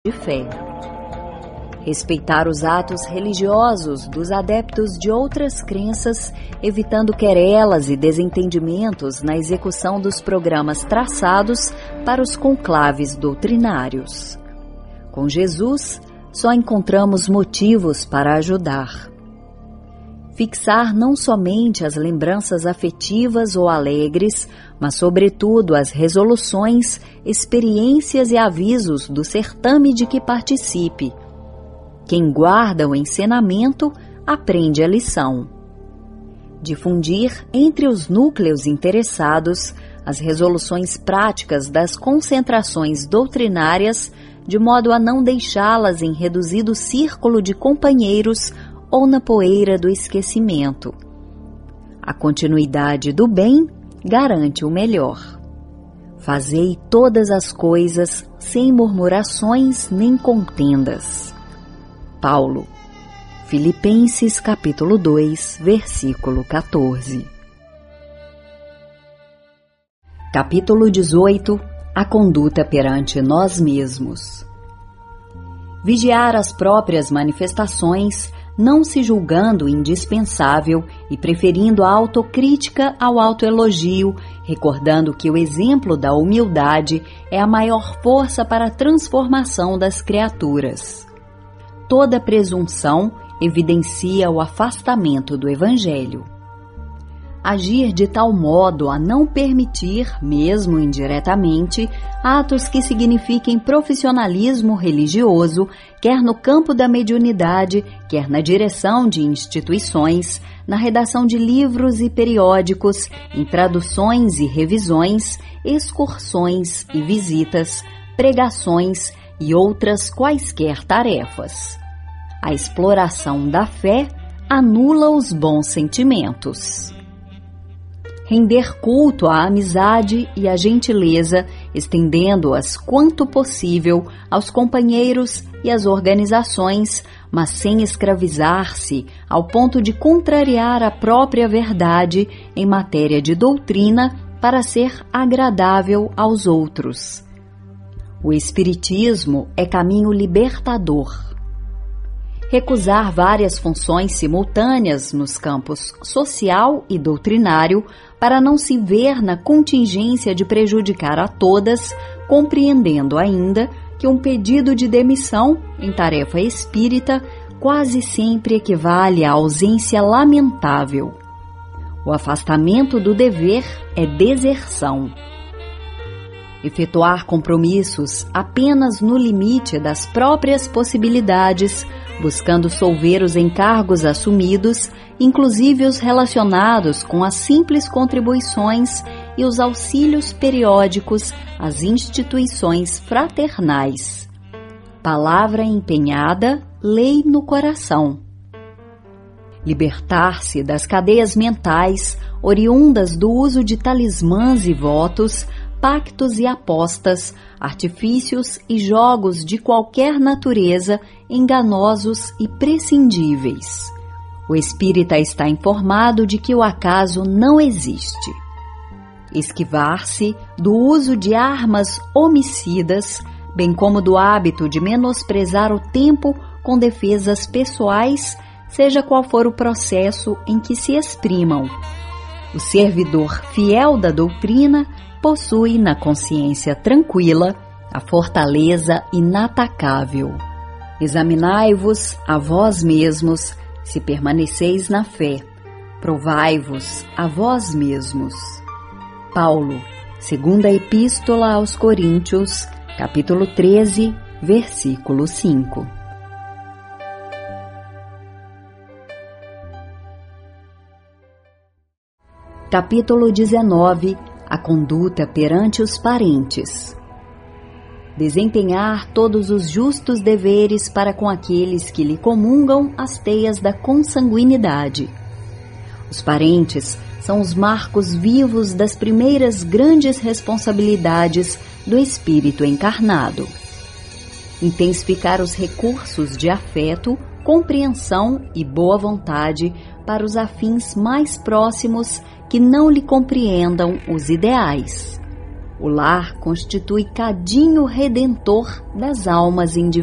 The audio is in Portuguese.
de fé. Respeitar os atos religiosos dos adeptos de outras crenças, evitando querelas e desentendimentos na execução dos programas traçados para os conclaves doutrinários. Com Jesus, só encontramos motivos para ajudar. Fixar não somente as lembranças afetivas ou alegres, mas sobretudo as resoluções, experiências e avisos do certame de que participe. Quem guarda o ensinamento, aprende a lição. Difundir entre os núcleos interessados as resoluções práticas das concentrações doutrinárias, de modo a não deixá-las em reduzido círculo de companheiros ou na poeira do esquecimento. A continuidade do bem garante o melhor. Fazei todas as coisas sem murmurações nem contendas. Paulo, Filipenses capítulo 2, versículo 14. Capítulo 18. A conduta perante nós mesmos. Vigiar as próprias manifestações, não se julgando indispensável e preferindo a autocrítica ao autoelogio, recordando que o exemplo da humildade é a maior força para a transformação das criaturas. Toda presunção evidencia o afastamento do Evangelho. Agir de tal modo a não permitir, mesmo indiretamente, atos que signifiquem profissionalismo religioso, quer no campo da mediunidade, quer na direção de instituições, na redação de livros e periódicos, em traduções e revisões, excursões e visitas, pregações e outras quaisquer tarefas. A exploração da fé anula os bons sentimentos. Render culto à amizade e à gentileza, estendendo-as quanto possível aos companheiros e às organizações, mas sem escravizar-se ao ponto de contrariar a própria verdade em matéria de doutrina para ser agradável aos outros. O Espiritismo é caminho libertador. Recusar várias funções simultâneas nos campos social e doutrinário para não se ver na contingência de prejudicar a todas, compreendendo ainda que um pedido de demissão em tarefa espírita quase sempre equivale à ausência lamentável. O afastamento do dever é deserção. Efetuar compromissos apenas no limite das próprias possibilidades, buscando solver os encargos assumidos, inclusive os relacionados com as simples contribuições e os auxílios periódicos às instituições fraternais. Palavra empenhada, lei no coração. Libertar-se das cadeias mentais, oriundas do uso de talismãs e votos, pactos e apostas, artifícios e jogos de qualquer natureza, enganosos e prescindíveis. O espírita está informado de que o acaso não existe. Esquivar-se do uso de armas homicidas, bem como do hábito de menosprezar o tempo com defesas pessoais, seja qual for o processo em que se exprimam. O servidor fiel da doutrina possui na consciência tranquila a fortaleza inatacável. Examinai-vos a vós mesmos, se permaneceis na fé. Provai-vos a vós mesmos. Paulo, segunda Epístola aos Coríntios, capítulo 13, versículo 5. Capítulo 19. A conduta perante os parentes. Desempenhar todos os justos deveres para com aqueles que lhe comungam as teias da consanguinidade. Os parentes são os marcos vivos das primeiras grandes responsabilidades do espírito encarnado. Intensificar os recursos de afeto, compreensão e boa vontade para os afins mais próximos que não lhe compreendam os ideais. O lar constitui cadinho redentor das almas individuais.